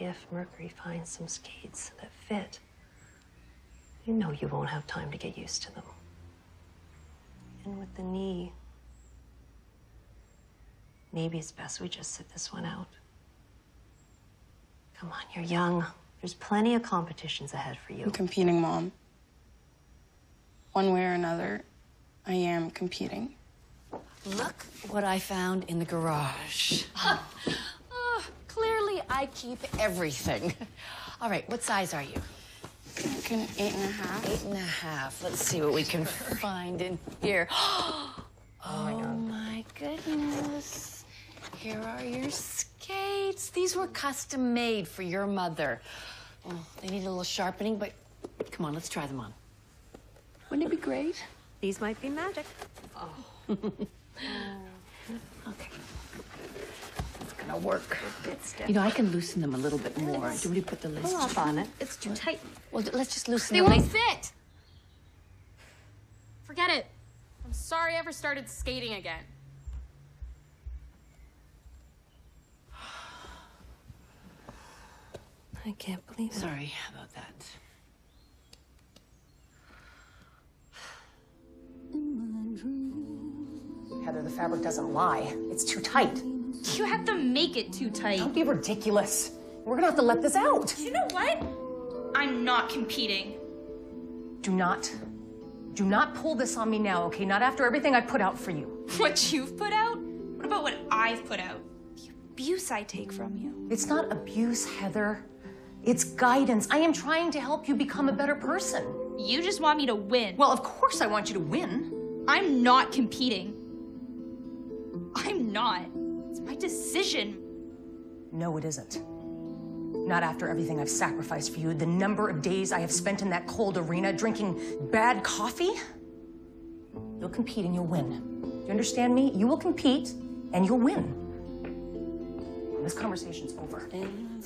if Mercury finds some skates that fit, you know you won't have time to get used to them. And with the knee, maybe it's best we just sit this one out. Come on, you're young. There's plenty of competitions ahead for you. I'm competing, Mom. One way or another, I am competing. Look what I found in the garage. Clearly, I keep everything. All right, what size are you? Like an 8.5. 8.5. Let's see what we can find in here. Oh my goodness. Here are your skates. These were custom made for your mother. Oh, they need a little sharpening, but come on, let's try them on. Wouldn't it be great? These might be magic. Oh. Okay. It's gonna work. You know, I can loosen them a little bit more. Do you want me to put the list? Pull up on it. It's too tight. Well, let's just loosen They them. won't fit. Forget it. I'm sorry I ever started skating again. I can't believe it. Sorry about that. Heather, the fabric doesn't lie. It's too tight. You have to make it too tight. Don't be ridiculous. We're gonna have to let this out. You know what? I'm not competing. Do not pull this on me now, okay? Not after everything I put out for you. What you've put out? What about what I've put out? The abuse I take from you. It's not abuse, Heather. It's guidance. I am trying to help you become a better person. You just want me to win. Well, of course I want you to win. I'm not competing. I'm not. It's my decision. No, it isn't. Not after everything I've sacrificed for you, the number of days I have spent in that cold arena drinking bad coffee. You'll compete and you'll win. Do you understand me? You will compete and you'll win. This conversation's over.